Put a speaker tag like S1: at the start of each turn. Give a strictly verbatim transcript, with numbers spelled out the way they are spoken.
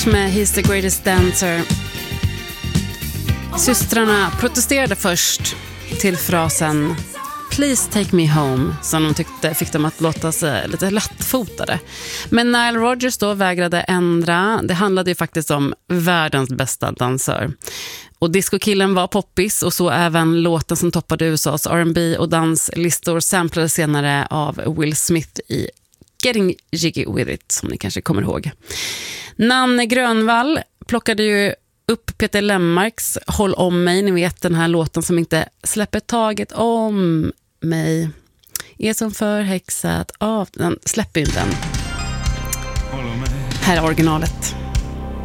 S1: Med He's the greatest dancer. Systrarna protesterade först till frasen Please take me home, som de tyckte fick dem att låta sig lite lättfotade. Men Nile Rodgers då vägrade ändra. Det handlade ju faktiskt om världens bästa dansör. Och discokillen var poppis, och så även låten som toppade U S A's R and B och danslistor, samplade senare av Will Smith i Getting Jiggy With It, som ni kanske kommer ihåg. Nanne Grönvall plockade ju upp Peter Lemmarks Håll om mig, ni vet den här låten som inte släpper taget om mig. Är som förhäxat av, den släpper ju inte den. Här är originalet.